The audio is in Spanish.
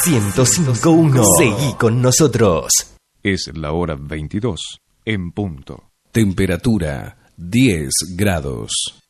105.1. Seguí con nosotros. Es la hora 22 en punto. Temperatura 10 grados.